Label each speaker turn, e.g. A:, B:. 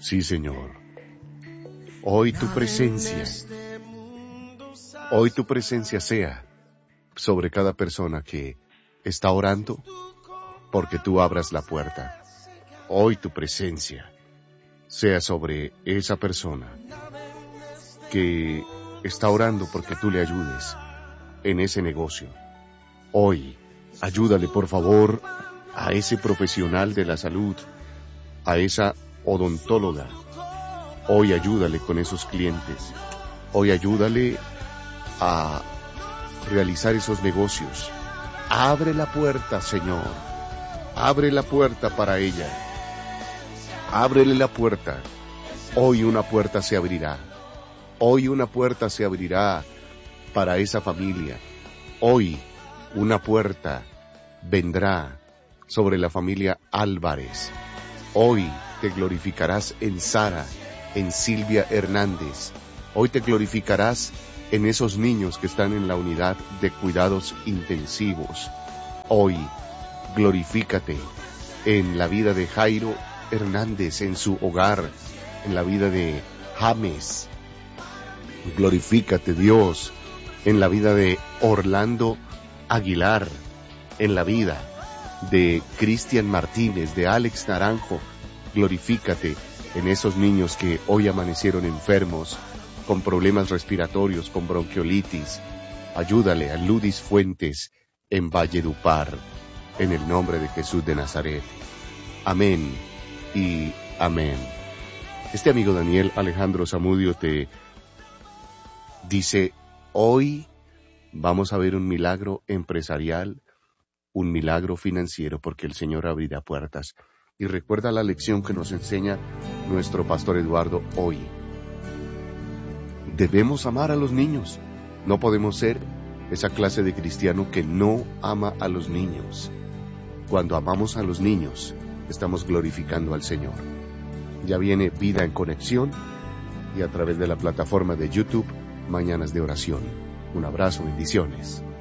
A: Sí, Señor. Hoy tu presencia sea sobre cada persona que está orando porque tú abras la puerta. Hoy tu presencia sea sobre esa persona que está orando porque tú le ayudes en ese negocio. Hoy, ayúdale por favor a ese profesional de la salud, a esa odontóloga. Hoy ayúdale con esos clientes. Hoy ayúdale a realizar esos negocios. Abre la puerta, Señor. Abre la puerta para ella. Ábrele la puerta. Hoy una puerta se abrirá. Hoy una puerta se abrirá para esa familia. Hoy una puerta vendrá sobre la familia Álvarez. Hoy te glorificarás en Sara, en Silvia Hernández. Hoy te glorificarás en esos niños que están en la unidad de cuidados intensivos. Hoy glorifícate en la vida de Jairo Hernández, en su hogar, en la vida de James. Glorifícate, Dios, en la vida de Orlando Aguilar, en la vida de Cristian Martínez, de Alex Naranjo. Glorifícate en esos niños que hoy amanecieron enfermos, con problemas respiratorios, con bronquiolitis. Ayúdale a Ludis Fuentes en Valledupar, en el nombre de Jesús de Nazaret. Amén y amén. Este amigo Daniel Alejandro Zamudio te dice, hoy vamos a ver un milagro empresarial, un milagro financiero, porque el Señor abrirá puertas. Y recuerda la lección que nos enseña nuestro pastor Eduardo hoy. Debemos amar a los niños. No podemos ser esa clase de cristiano que no ama a los niños. Cuando amamos a los niños, estamos glorificando al Señor. Ya viene Vida en Conexión y a través de la plataforma de YouTube, Mañanas de Oración. Un abrazo, bendiciones.